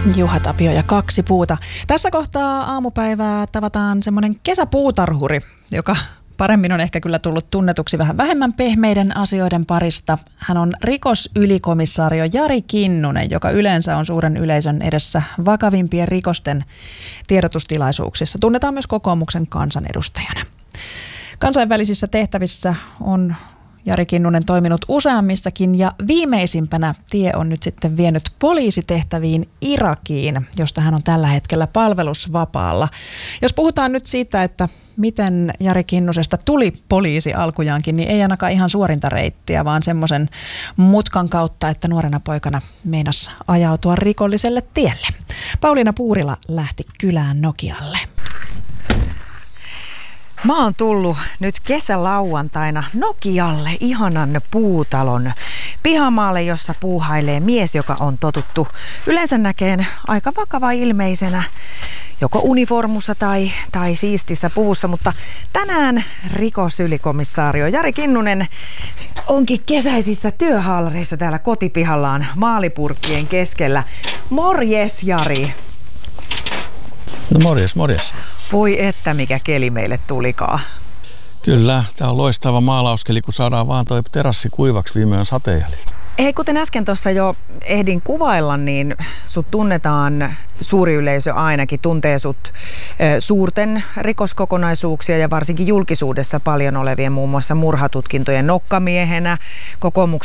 Juha Tapio ja kaksi puuta. Tässä kohtaa aamupäivää tavataan semmoinen kesäpuutarhuri, joka paremmin on ehkä kyllä tullut tunnetuksi vähän vähemmän pehmeiden asioiden parista. Hän on rikosylikomissaario Jari Kinnunen, joka yleensä on suuren yleisön edessä vakavimpien rikosten tiedotustilaisuuksissa. Tunnetaan myös kokoomuksen kansanedustajana. Kansainvälisissä tehtävissä on Jari Kinnunen toiminut useammissakin ja viimeisimpänä tie on nyt sitten vienyt poliisitehtäviin Irakiin, josta hän on tällä hetkellä palvelusvapaalla. Jos puhutaan nyt siitä, että miten Jari Kinnusesta tuli poliisi alkujaankin, niin ei ainakaan ihan suorinta reittiä, vaan semmoisen mutkan kautta, että nuorena poikana meinasi ajautua rikolliselle tielle. Pauliina Puurila lähti kylään Nokialle. Mä oon tullut nyt kesälauantaina Nokialle, ihanan puutalon pihamaalle, jossa puuhailee mies, joka on totuttu yleensä näkeen aika vakava ilmeisenä, joko uniformussa tai siistissä puvussa, mutta tänään rikosylikomissaario Jari Kinnunen onkin kesäisissä työhaalareissa täällä kotipihallaan maalipurkkien keskellä. Morjes, Jari! No morjes. Voi että mikä keli meille tulikaan. Kyllä, tämä on loistava maalauskeli, kun saadaan vaan toi terassi kuivaksi viime yön sateenjäljiltä. Hei, kuten äsken tuossa jo ehdin kuvailla, niin sut tunnetaan, suuri yleisö ainakin tuntee sut suurten rikoskokonaisuuksia ja varsinkin julkisuudessa paljon olevien muun muassa murhatutkintojen nokkamiehenä, kokoomuksen